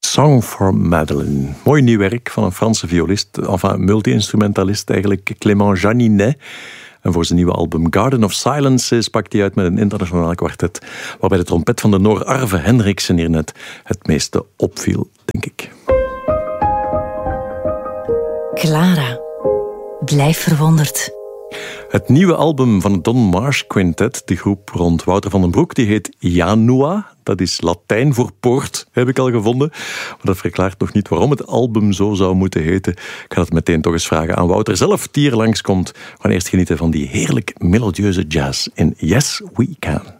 Song for Madeleine. Mooi nieuw werk van een Franse violist, multi-instrumentalist eigenlijk, Clément Janinet. En voor zijn nieuwe album Garden of Silence pakt hij uit met een internationaal kwartet, waarbij de trompet van de Noor Arve Hendriksen hier net het meeste opviel, denk ik. Clara, blijf verwonderd. Het nieuwe album van het Don Marsh Quintet, de groep rond Wouter van den Broek, die heet Janua. Dat is Latijn voor poort, heb ik al gevonden. Maar dat verklaart nog niet waarom het album zo zou moeten heten. Ik ga dat meteen toch eens vragen aan Wouter zelf, die hier langskomt. We gaan eerst genieten van die heerlijk melodieuze jazz in Yes We Can.